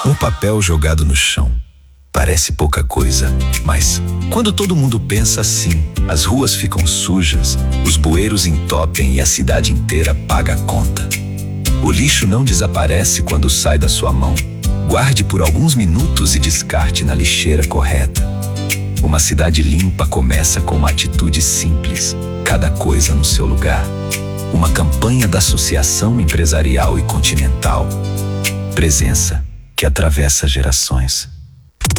Um papel jogado no chão. Parece pouca coisa, mas quando todo mundo pensa assim, as ruas ficam sujas, os bueiros entopem e a cidade inteira paga a conta. O lixo não desaparece quando sai da sua mão. Guarde por alguns minutos e descarte na lixeira correta. Uma cidade limpa começa com uma atitude simples, cada coisa no seu lugar. Uma campanha da Associação Empresarial e Continental. Presença que atravessa gerações.